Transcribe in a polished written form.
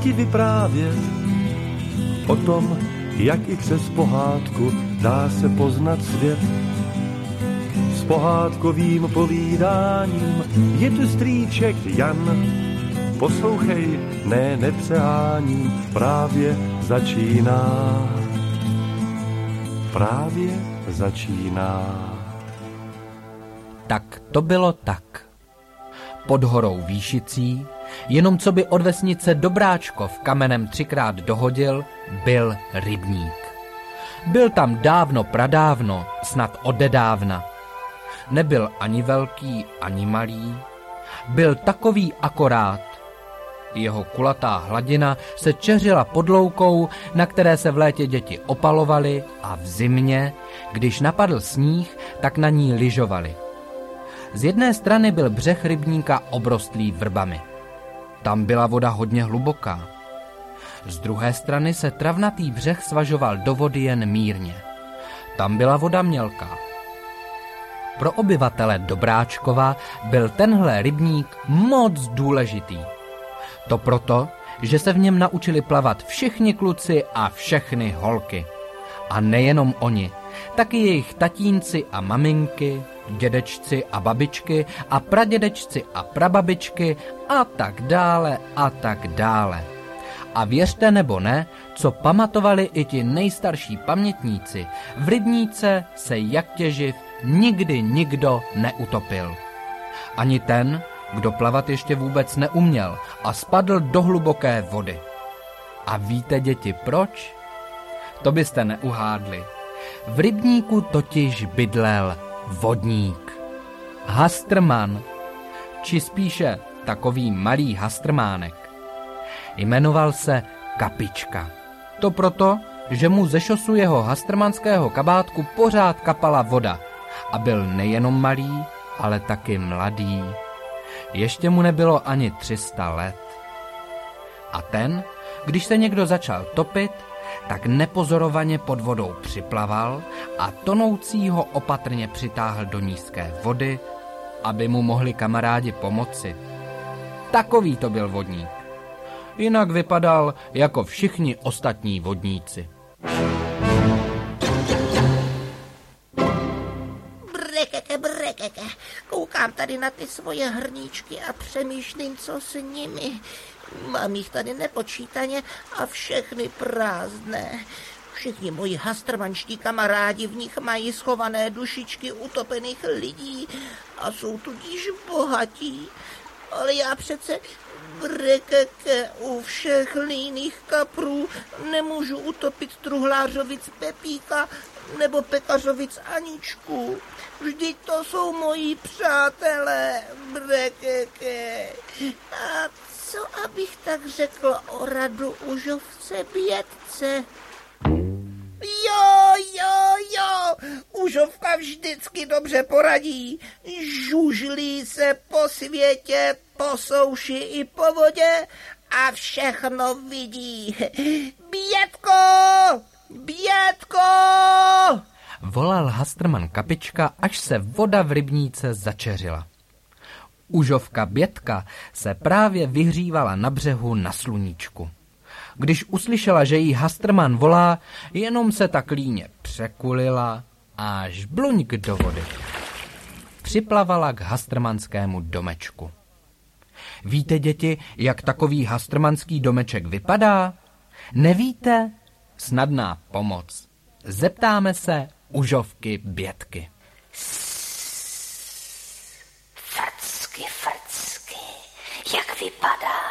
ti vyprávět o tom, jak i přes pohádku dá se poznat svět. S pohádkovým povídáním je tu strýček Jan. Poslouchej, ne, nepřeháním, právě začíná. Tak to bylo tak. Pod horou Výšicí, jenom co by od vesnice Dobráčkov kamenem 3krát dohodil, byl rybník. Byl tam dávno pradávno, snad odedávna. Nebyl ani velký, ani malý. Byl takový akorát. Jeho kulatá hladina se čeřila pod loukou, na které se v létě děti opalovaly a v zimě, když napadl sníh, tak na ní lyžovali. Z jedné strany byl břeh rybníka obrostlý vrbami. Tam byla voda hodně hluboká. Z druhé strany se travnatý břeh svažoval do vody jen mírně. Tam byla voda mělká. Pro obyvatele Dobráčkova byl tenhle rybník moc důležitý. To proto, že se v něm naučili plavat všichni kluci a všechny holky. A nejenom oni, taky jejich tatínci a maminky, dědečci a babičky a pradědečci a prababičky a tak dále a tak dále. A věřte nebo ne, co pamatovali i ti nejstarší pamětníci, v rybníce se jak těživ nikdy nikdo neutopil. Ani ten, kdo plavat ještě vůbec neuměl a spadl do hluboké vody. A víte, děti, proč? To byste neuhádli. V rybníku totiž bydlel vodník. Hastrman, či spíše takový malý hastrmánek. Jmenoval se Kapička. To proto, že mu ze šosu jeho hastrmanského kabátku pořád kapala voda a byl nejenom malý, ale taky mladý. Ještě mu nebylo ani 300 let. A ten, když se někdo začal topit, tak nepozorovaně pod vodou připlaval a tonoucího opatrně přitáhl do nízké vody, aby mu mohli kamarádi pomoci. Takový to byl vodník. Jinak vypadal jako všichni ostatní vodníci. Brekeke, koukám tady na ty svoje hrníčky a přemýšlím, co s nimi. Mám jich tady nepočítaně a všechny prázdné. Všichni moji hastrmanští kamarádi v nich mají schované dušičky utopených lidí a jsou tudíž bohatí. Ale já přece brekeke u všech líných kaprů nemůžu utopit truhlářovic Pepíka nebo pekařovic Aničku. Vždyť to jsou moji přátelé, brekeke. A co abych tak řekl o radu užovce Bětce? Jo, užovka vždycky dobře poradí. Žužlí se po světě, po souši i po vodě a všechno vidí. Bětko! Volal hastrman Kapička, až se voda v rybníce začeřila. Užovka Bětka se právě vyhřívala na břehu na sluníčku. Když uslyšela, že jí hastrman volá, jenom se tak líně překulila a žbluňk do vody. Připlavala k hastrmanskému domečku. Víte, děti, jak takový hastrmanský domeček vypadá? Nevíte? Snadná pomoc. Zeptáme se užovky Bětky. Frcky, jak vypadá?